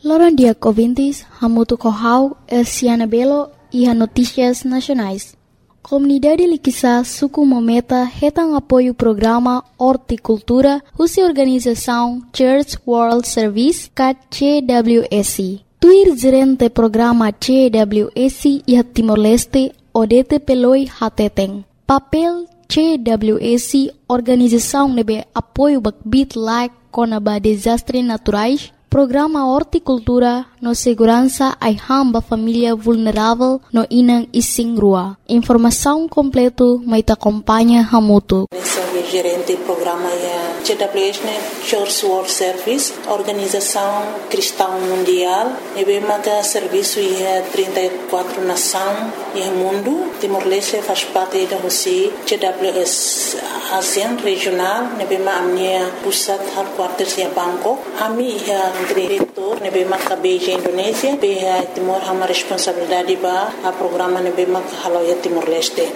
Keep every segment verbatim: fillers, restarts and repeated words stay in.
Loran dia ouvintes, Hamutu Kohau, Elciana Belo e a Notícias Nacionais. Comunidade Liquissa Suku Mometa retang apoio programa Horticultura, Husi Organização Church World Service, C W S. Tuir gerente programa C W S e Timor-Leste, Odete Peloi Hateteng. Papel C W S, organização nebe apoio bakbit like konaba desastre naturais, programa Horticultura no segurança ai hamba família vulnerável no inang ising rua. Informação completo mai ta acompanha Hamutu. Gerente programa é C W S, né? Church World Service, Organização Cristã Mundial. E bem maga serviço é trinta e quatro nações e mundo. Timor-Leste faz parte da Rússia. C W S ASEAN regional. E bem maga minha pusat headquarters é Bangkok. Ami é diretor. E bem maga Beijing Indonésia. Bem Timor hama responsabilidade ba a programa e bem maga halau é Timor-Leste.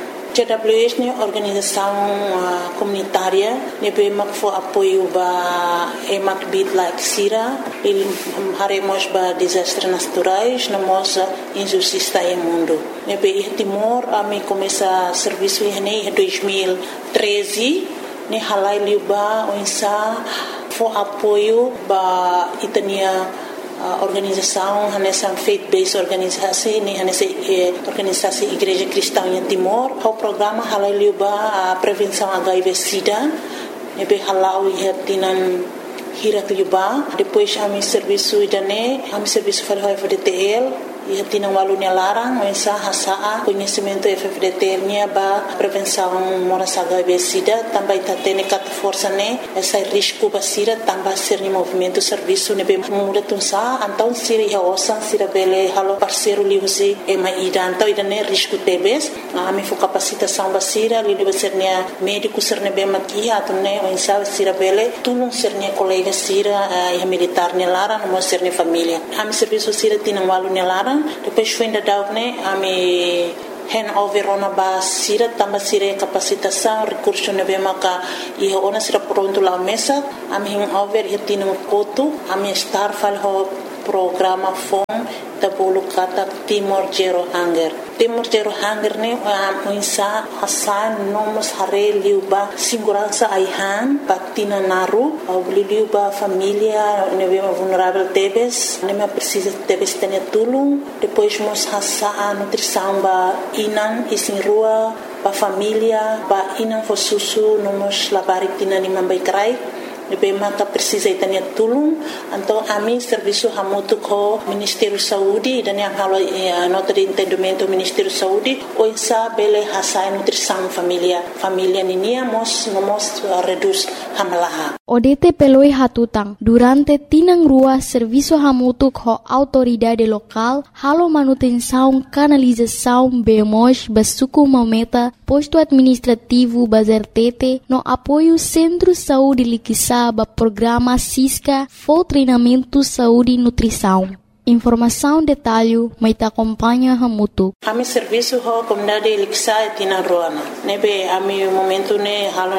C W S é organização uh, comunitária, nebe mak fo apoio ba emak bit like sira, ele haremos ba desastres naturais, namos injustiça em mundo. Nebe Timor a me começa serviço em dois mil e treze, ne halai liba onsa fo apoio ba itania Uh, organização, nessa faith-based organização, nessa eh, organização Igreja Cristã em Timor, o programa halal liuba a prevenção H I V/SIDA, nebe halal ihatinan hirat liuba, depois a mi serviço idane, a mi serviço falhou F D T L, ihatinan walunya larang, mensa hasaa conhecimento F D T L nya ba prevenção moras H I V/SIDA, também tatene kat força ne, essa risco basira também ser ni movimento serviço nebe muda tunsa, então sira ia osan sira bele halo parceiro liusi e maida, então idane risco tebes, a mi fo capacitação basira li debe ser nia médico ser nebe maki atune mensa sira bele tulung ser nia colega sira e militar ne lara no ser ni família, a mi serviço sira tinan walunya lara. Depois foi ainda dar né a me hand over ona ba sira tamba sira capacitação recurso nebe maka e ona sira pronto lá mesa a me hand over hitino koto a me star fal ho programa fon tabulu kata Timor Zero Hunger. Timor Zero Hunger ne a insa hasan nomos hare liuba segurança aihan patina naru au liuba família nebe vulnerável tebes neme precisa tebes tene tulung depois mos hasa a nutrição ba inan isin rua ba família ba inan fo susu nomos labarik tina ni mambai krai nebe maka precisa itania tulung então a mi serviço hamutu ko Ministério Saúde dan yang halo nota de entendimento Ministério Saúde o insa bele hasa nutrição família família ninia mos mos reduz hamalaha. Odete peloi hatutang durante tinang rua serviço hamutu ko autoridade local halo manutenção canalização bemos basuku mometa posto administrativo bazertete no apoio Centro Saúde Liquissa ba programa Cisca for treinamento saúde e nutrição. Informação detalhe mai ta acompanha Hamutu. Ami serviço ho comunidade Liquissa tina roana. Nebe ami momento ne halo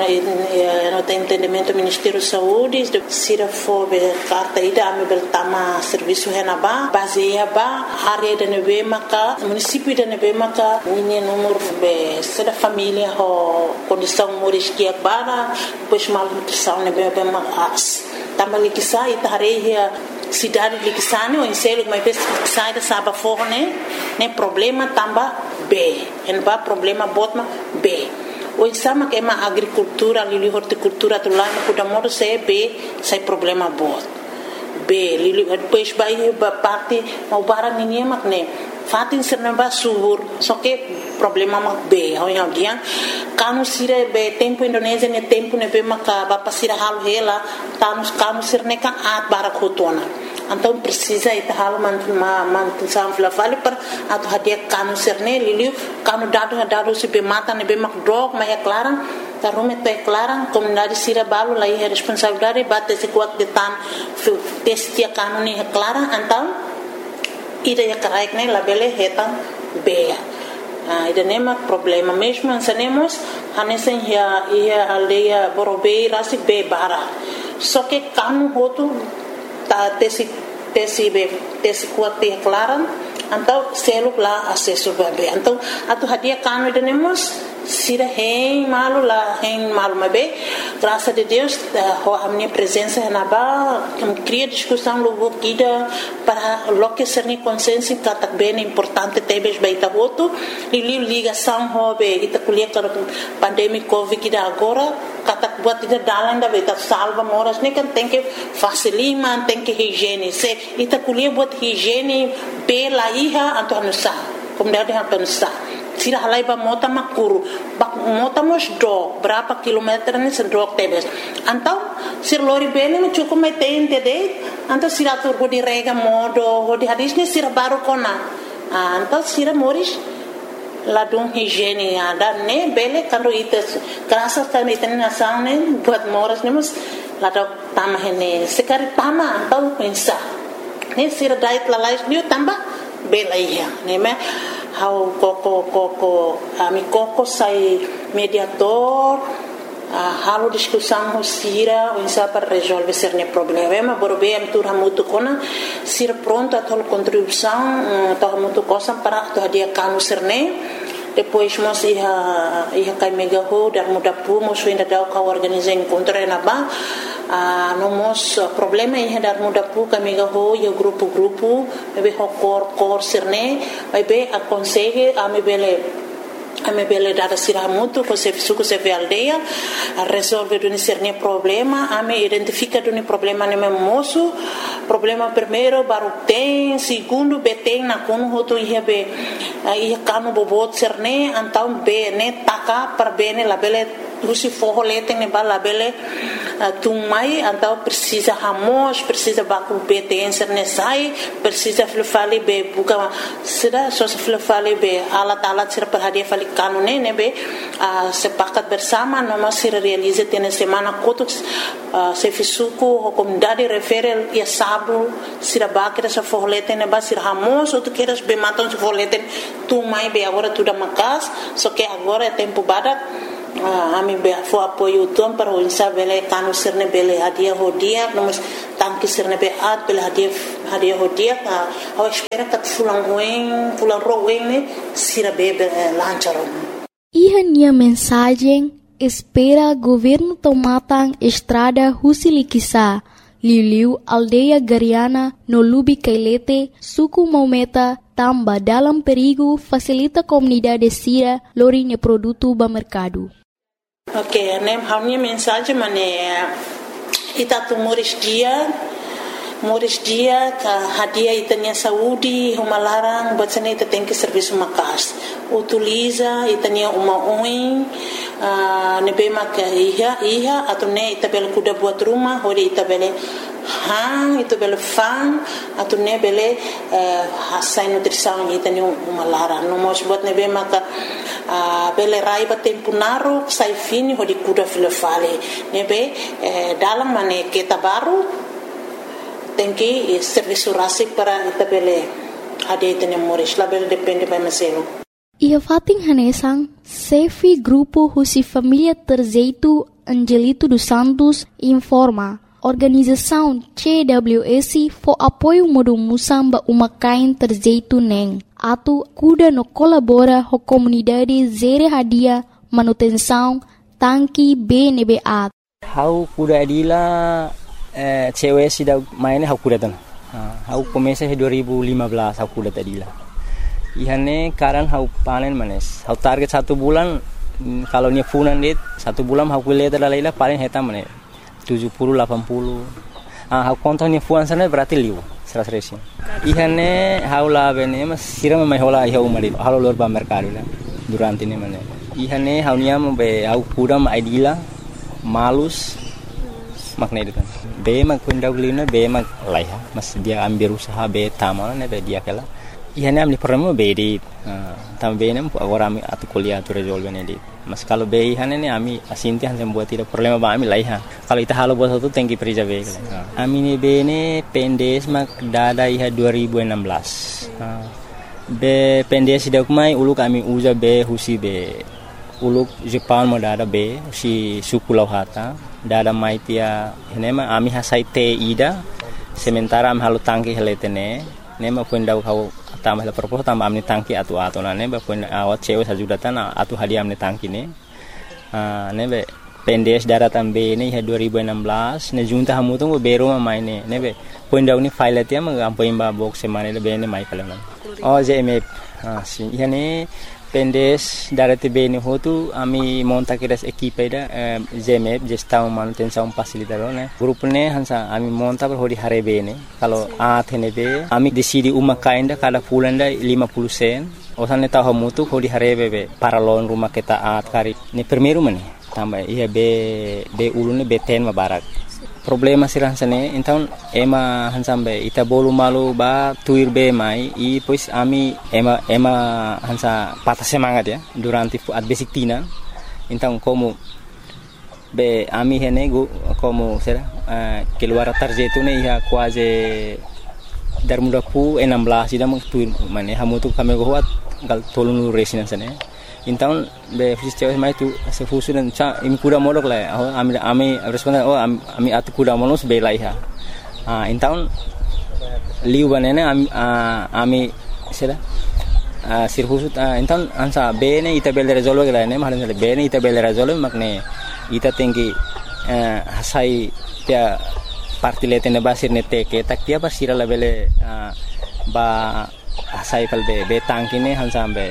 no tem entendimento Ministério Saúde sira fo be carta ida ami beltama serviço henaba baseia ba área de nebe maka município de nebe maka minha número be sera família ho condição moris que bara pois mal nutrição nebe be mas também Liquissa itareia cidade de Liquissa o enselo mas sai da saba forne né problema tamba B en ba problema botma B o exama que é uma agricultura ali horticultura do lá no Kudamoro se B sai problema bot B li depois vai parte mau barang ninguém mak né fatin serba subur só que problema mak B ao yang dia kanu sire be tempo Indonésia ne tempo ne be maka ba pasira hal hela kanu kanu sirne kan at barakotona então precisa ita hal man man sam fla vale per atu hadia kanu sirne liliu kanu dado dado se be mata ne be mak drog ma é clara ta rume te clara comunidade sira balo lá é responsabilidade bate se kuat de tan testia kanu ne clara então ida ya karaik ne labele hetan be ah ida nema problema mesmo ansanemos hanesen ya ia aldeia borobei rasi be bara só que kanu hotu ta tesi tesi be tesi kuat te klaran então selo lá acesso bebê então atu hadia kanu denemos sira hein malu lá hein malu mabe graças a Deus a minha presença na ba cria discussão logo guida para lo que ser ni consciência que tá bem importante tebes baita voto e ligação hobe ita kuliah para pandemia covid que agora kata buat ida dalan da beta salva moras ne kan tem que facilima tem que higiene se ita kuliah buat higiene pela iha anto anusa como deve anusa sira halai ba mota makuru ba mota mos do berapa kilometer ni sedok tebes antau sir lori bene me cukup me tente de antau sira tur go di rega modo go di hadis ni sira baru kona antau sira moris ladung higiene ada ne bele kando ites kerasa kan iten nasang ne buat moras ne mus ladok tamah ne sekari tama antau pensa ne sira dait lalais ni tambah bela iya ne me how koko koko ami koko sai mediator uh, halo discussão sira unsa para resolver cerne problema borbe am tur hamutu kona sira pronto a tol contribuição to hamutu cosa para to dia kanu cerne depois mos ia ia kai mega ho dar muda pu mos ainda dau ka organizar encontro na ba a no mos problema ia dar muda pu ka mega ho yo grupo grupo be ho cor cor cerne vai be aconselhe a me bele a me bele dar sira muito ko se suco se ve aldeia a resolver do cerne problema a me identifica do problema ne me moço problema primeiro baru tem segundo be tem na kono ho to ia be ia kanu bobot cerne antau be ne taka per bene la bele Rusi forro lete ne bala bele tumai antau precisa hamos precisa baku betens ne sai precisa flefale be buka sida so flefale be alat alat sir per hadia fali kanune ne be sepakat bersama no masih realize tene semana kotuk se fisuku comunidade refere ia sabu sira bakira sa forro lete ne ba sir hamos ou tu queres be maton se forro lete tumai be agora tudo makas só que agora é tempo badak a mim be fo apoio tom para o insa bele kanu sirne bele hadia hodia nomos tanki sirne be ad bele hadia hadia hodia a espera kat fulang wen fulang rowen ne sira bebe lancharon Iha nia mensagem espera governo tomatang estrada Husilikisa Liu aldeia Gariana no Lubi Kailete suku Maumeta tamba dalam perigo facilita comunidade sira lorinya produto ba mercado. Ok, nem a minha mensagem mané ita tu moris dia moris dia ka hadia itanya saúde uma larang batsane ita tem que serviço makas utiliza itanya uma oin nebe mak iha iha atau ne ita bel kuda buat rumah hori ita bele hang itu bele fang atau ne bele hasai nutrição itanya uma larang no mos buat nebe mak bele rai ba tempo naro sai fini hodi kuda filefale nebe dalam mane kita baru tem que serviço rasik para itabele ade tene moris label depende by maselo Ia fating hanesang Sefi grupo Husi Família Terzeito Angelito dos Santos informa organização C W S for apoio modo musamba uma kain terzeito neng atu kuda no colabora ho comunidade zere hadia manutenção tanki B N B A hau kuda adila eh, cewek sudah mainnya hau kuda tan hau komesa dua ribu lima belas hau kuda adila ihane karan hau panen manes hau target satu bulan kalau nya funan dit satu bulan hau kuliah terlaila paling heta manes tujuh puluh delapan puluh ah hau kontonnya fuan sana berarti liu seratus resin ihane hau la bene mas siram mai hola ihau mari hau lor ba mercado la durante ini manes ihane hau nya be hau kuda ma idila malus makna itu kan be mak kundau lina be mak laiha mas dia ambil usaha be tamal ne be dia kala ihane amli peremu be di tam be nem agora ami atu kuliah tu resolve ne di mas kalau be ihane ne ami asinti han sem buat tidak problema ba ami laiha kalau ita halo buat satu tengki perija be kala ami ne be ne pendes mak dada iha dua ribu enam belas be pendes dak mai ulu kami uza be husi be uluk Jepang mo dada be si suku lauhata dada mai tia henema ami hasai te ida sementara am halu tangki heletene ne ma pun dau kau tambah la propos tambah amni tangki atu atu na ne ba pun awat cewe sajudatan atu hadiah amni tangki ne ah ne be pendes daratan be ne dua ribu enam belas ne junta hamu tu bero ma maine ne be pun dau ni file tia ma ampoin ba box semane le be ne mai kalan oh J M F ah si yani pendes darati be ne hotu ami monta kiras equipe da J M F gestão manutenção facilitador ne grupo ne hansa ami monta per hodi hare be ne kalau a thene be ami decidi uma kainda kada pulanda lima puluh sen osan ne tahu mutu hodi hare be para lon rumah kita at kari ne primeiro mane tambah iya be be ulune be ten ma barak problema sirah sane então ema hansambe ita bolu malu ba tuir be mai e pois ami ema ema hansa patah semangat ya durante at basic tina então como be ami hene go como será uh, keluar tarjetu ne ia quase dar muda pu enam belas ida meng tuir mane hamu tu kami go hat gal tolong resina sane então be fisicamente mais tu se fusunan cha imi kuda molok la ami ami responda oh ami atu kuda molos be la iha ah então liu banene ami ami sera ah sirfusut então ansa be ne ita bel resolve la ne mahalan be ne ita bel resolve makne ita tinggi hasai dia partilete ne basir ne teke tak dia basira la bele ba hasai kal be be tangkine hansambe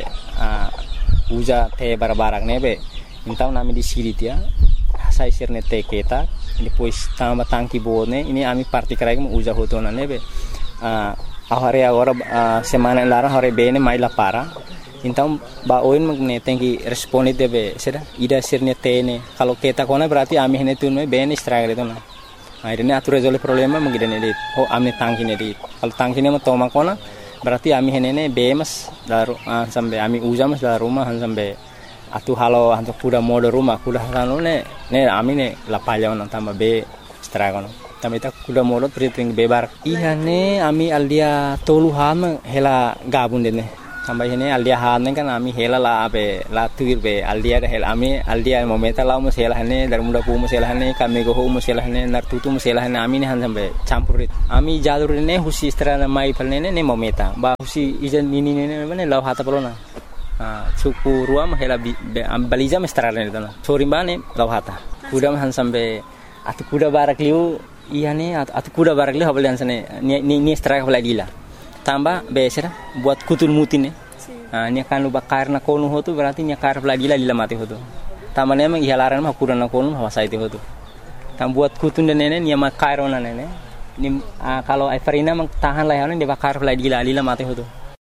uja te barbarak nebe então nami di siri dia sai sirne te keta depois tamba tangki bone ini ami parti karai mu uja hotona nebe ah ahare agora semana lara hore bene mai la para então ba oin magne tengi responde debe sera ida sirne tene kalau keta kona berarti ami hene tun bene stragre tona akhirnya atu resolve problema mengidene dit oh ami tangki ne dit kalau tangki ne toma kona berarti ami henene bemas daru uh, sampai ami uja mas dalam rumah sampai atu halo untuk kuda mode rumah kuda halo ne ne ami ne la palya on tambah be stragono tambah ita kuda mode priting bebar iya ne ami aldia tolu ham hela gabun dene tambah hene aldia han kan ami hela la be la tuir be aldia de hela ami aldia momenta la mo hela hene dar muda pu mo hela hene kami go mo hela hene nar tutu mo hela hene ami ne han sampai campurit ami jalur ne husi strana mai palne ne momenta ba husi ijan nini ne ne law hata pelona ah suku ruam hela baliza mestrana ne tana sorimane law hata kuda han sampai atu kuda barak liu iya ne atu kuda barak liu habal sane ni ni straka baladila tambah besera buat kutul mutin ne ah ni kan lu bakar na konu hotu berarti nya kar baladila lila mati hotu tamane emang ihalaran mah kuda na konu hawa saiti hotu tam buat kutun dan nene ni ma kairona nene ni ah, kalau Everina mang tahan lah de bakar baladila lila mati hotu.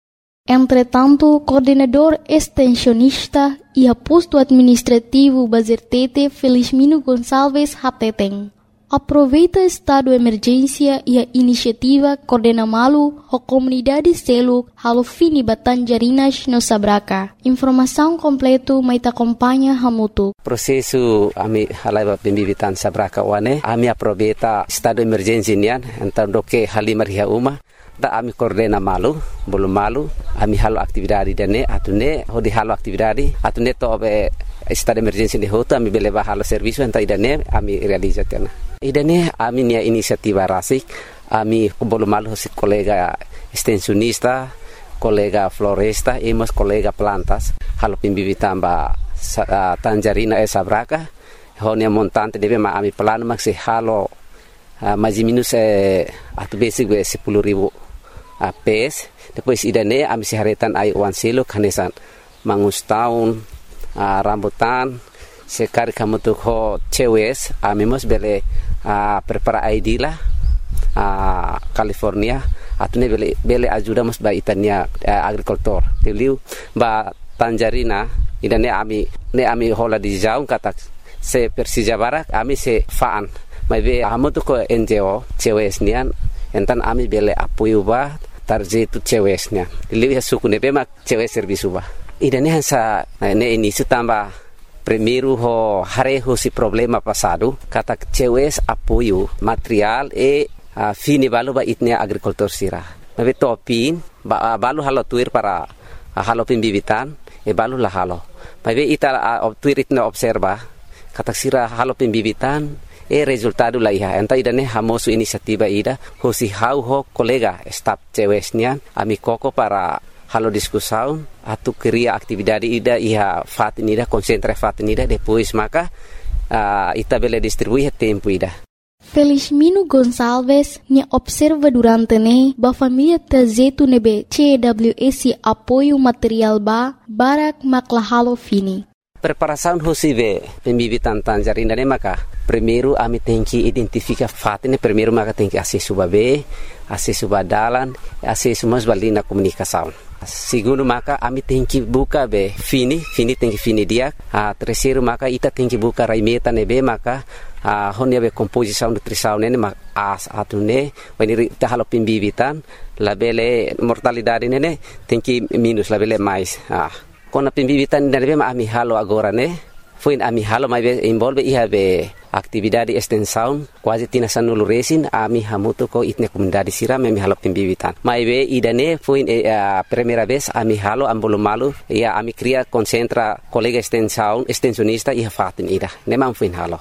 Entretanto, coordenador extensionista e aposto administrativo Bazertete Felizmino Gonçalves Hateteng aproveita estado de emergência e a iniciativa Coordena Malu a comunidade selo halo fini Batanjarinas no Sabraca. Informação completo mai te acompanha Hamutu. Prosesu ami halai pembibitan Sabraca wane ami aproveita estado de emergência nian então doke halimar hia uma da ami Coordena Malu belum malu ami halo aktividade dane atune hodi halo aktividade atune to be estado de emergência de hoto ami beleba halo serviço então idane ami realizatena idane ami nia inisiativa rasik ami belum malu hosit kolega extensionista kolega floresta e mas kolega plantas halo pimbibitan ba uh, Tanjarina e Sabraca honia montante debe ma ami plano maksi halo uh, mais minus eh, atu basic be sepuluh ribu uh, pes depois idane ami siharetan ai wan silo kanesan mangus tahun uh, rambutan sekali kamu tuh ho cewes ami mos bele uh, prepara I D lah uh, California atune bele bele ajuda mos ba itania uh, agrikultur teliu ba Tanjarina idane ami ne ami hola di jaung kata se Persija Barak ami se faan mai be amu tuh ko N G O cewes nian entan ami bele apoio ba tarjetu cewesnya teliu ya suku ne be mak cewes servisu ba idane hansa ne ini sutamba primeiro ho hareho si problema passado kata cewes apoio material e uh, fini balu ba itnia agrikultur sira mabe topin ba uh, balu halo tuir para uh, halo pembibitan e balu la halo mabe ita uh, tuir itna observa kata sira halo pembibitan E resultado la iha. Enta ida ne hamosu inisiativa ida. Hosi hau ho kolega staf cewesnya. Ami koko para halo diskusaun. Atu kriya aktividade ida iha fatin ida. Konsentra fatin ida. Depois maka uh, ita bele distribuir tempo ida. Felizmino Gonçalves ne observa durante ne ba família trazetu nebe C W S apoio material ba barak maklahalo fini. Preparação hosive pembibitan tanjar indane maka primeiro ami tem que identificar fatine primeiro maka tem que acesso babe acesso badalan acesso mas balina comunicação. Segundo maka ami tem que buka be fini fini tem que fini dia. A terceiro maka ita tem que buka raimeta nebe maka a honia be composição nutrição nene mak as atune when ita halo pembibitan labele mortalidade nene tem que minus labele mais. Ah Kona pembibitan dan be ami halo agora ne foi ami halo mai be involve iha be aktividade extensão quase tina sanulu resin ami hamuto ko itne comunidade siram ami halo pembibitan mai be idane foi a primeira vez ami halo ambolo malu ia ami cria concentra colega extensão extensionista iha fatin ida nemam foi halo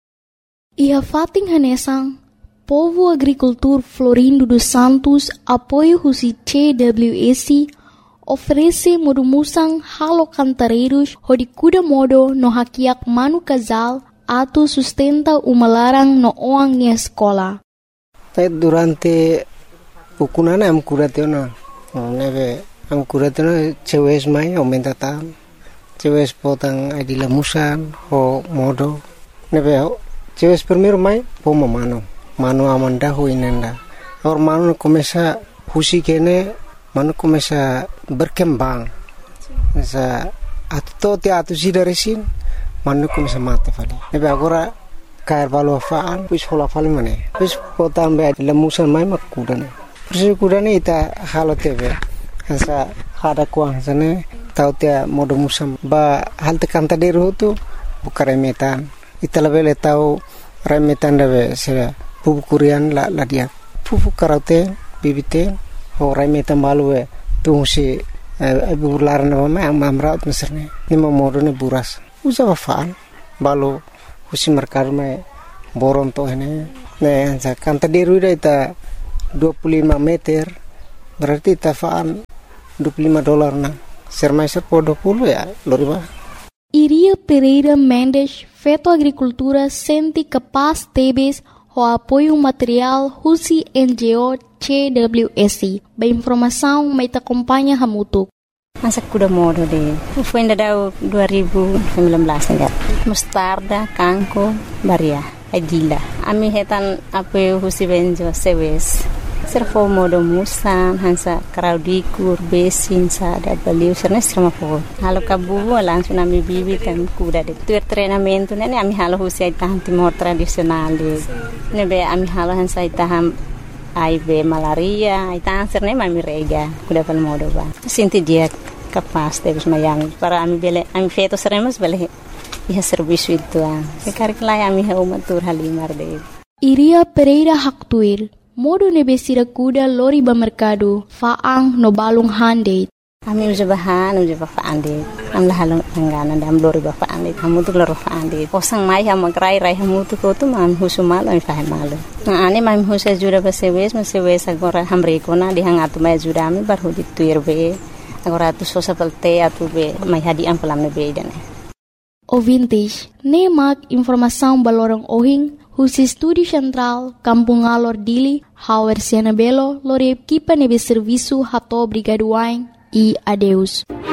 iha fatin hanesang Povo Agricultor Florindo dos Santos apoio husi C W S oferece modo musang halo cantareiros hodi kuda modo no hakiak manu casal atu sustenta uma larang no oang ni escola. Pai durante pukunana am kuratena neve am kuratena cewes mai aumenta tan cewes potang adila musan ho modo neve cewes primero mai pomo mano mano amanda ho inenda or mano começa husi kene mano começa berkembang sa atto te atu sidaresin mano começa mate fali nebe agora cair valo faan pis hola fali mane pis potan be lemusan mai makudane persi kudane ita halo tebe sa hada kuang sane tau te modo musam ba halte kanta deru tu bukare metan ita lebele tau remetan debe se pupu kurian la la dia pupu karate bibite Orang metan malu eh tu si ibu laran apa mah yang mamrat misalnya ni mau modalnya buras usah apaan balu usi merkar mah boron toh ini nah kan tadi ruda ita dua puluh lima meter berarti ita faan dua puluh lima dolar nah sermaiser po dua puluh ya loriba. Iria Pereira Mendes Feto Agricultura senti capaz tebes o apoio material husi N G O C W S. Ba informação mai ta acompanha hamutuk. Masa kuda modo de. Foi ainda dua ribu sembilan belas enggak. Mustarda, kangko, baria, adila. Ami hetan apoio husi benjo sewes. Servo modo musan hansa kraudikur besin sada baliu serna strama po. Halo kabu langsung ami bibitan kuda de. Tu treinamento nene ami halo husi tahan timor tradisional de. Nebe ami halo hansa taham ai be malaria, ai tanser ne mami rega, kuda pal modo ba. Sinti dia capaz de mayang para ami bele ami feto seremos bele iha serviço itu ah. Sekar kelai ami ha umatur halimar de. Iria Pereira Haktuir modo nebesira kuda lori ba mercado faang no balung hande. Ami uja bahan uja ba faande. Am la halong angana dam lori ba faande. Hamu tu loro faande. Posang mai ha magrai rai hamu tu ko tu mam husumal ai fahe malu. Na ane mam husa jura ba sewes ma sewes agora hamre ko na di hangatu mai jura mi bar hodi tuir be. Agora tu sosa pelte atu be mai hadi am pelam be dane. Ouvintes, nemak informação balorong ohing husi Estúdio Central, Kampung Alor Dili, Hauer Siana Belo, lori equipa nebe serviço hato brigaduain e adeus.